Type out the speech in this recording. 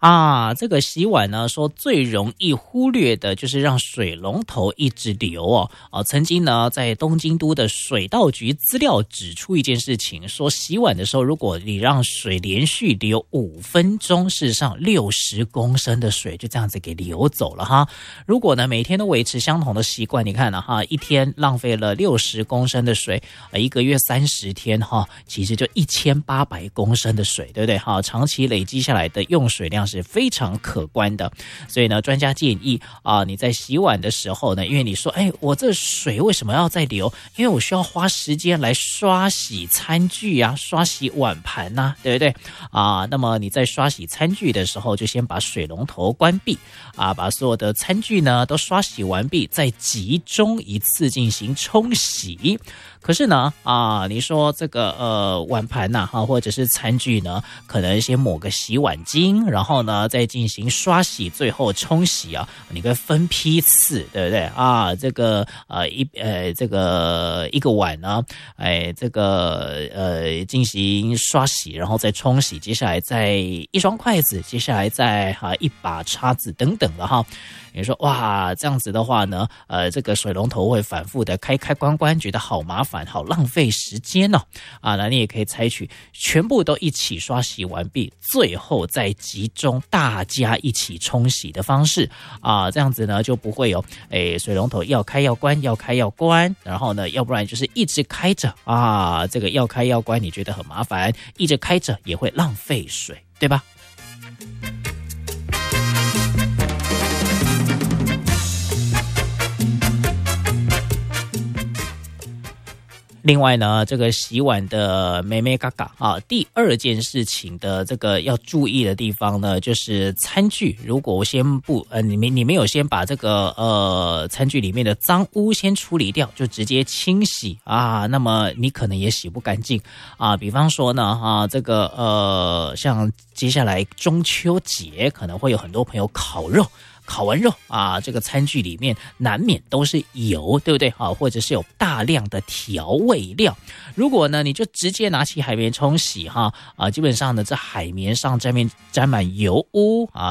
这个洗碗呢，说最容易忽略的就是让水龙头一直流曾经呢，在东京都的水道局资料指出一件事情，说洗碗的时候，如果你让水连续流5分钟，事实上60公升的水就这样子给流走了哈。如果呢每天都维持相同的习惯，你看了哈，一天浪费了60公升的水，一个月30天哈，其实就1800公升的水，对不对哈？长期累积下来的用水量是非常可观的。所以呢，专家建议你在洗碗的时候呢，因为你说我这水为什么要再流？因为我需要花时间来刷洗餐具啊，刷洗碗盘啊，对不对那么你在刷洗餐具的时候，就先把水龙头关闭把所有的餐具呢都刷洗完毕，再集中一次进行冲洗。可是呢你说这个碗盘或者是餐具呢，可能先抹个洗碗精，然后呢再进行刷洗，最后冲洗你可以分批次，对不对这个这个一个碗呢这个进行刷洗，然后再冲洗，接下来再一双筷子，接下来再一把叉子等等的哈。你说哇，这样子的话呢这个水龙头会反复的开关关，觉得好麻烦，好浪费时间那你也可以采取全部都一起刷洗完毕，最后再集中大家一起冲洗的方式这样子呢就不会有水龙头要开要关要开要关，然后呢要不然就是一直开着这个要开要关你觉得很麻烦，一直开着也会浪费水，对吧？另外呢，这个洗碗的妹妹嘎嘎第二件事情的这个要注意的地方呢，就是餐具。如果我先不你没有先把这个餐具里面的脏污先处理掉，就直接清洗那么你可能也洗不干净比方说呢这个像接下来中秋节可能会有很多朋友烤肉。烤完肉这个餐具里面难免都是油，对不对或者是有大量的调味料。如果呢你就直接拿起海绵冲洗基本上呢这海绵上沾满油污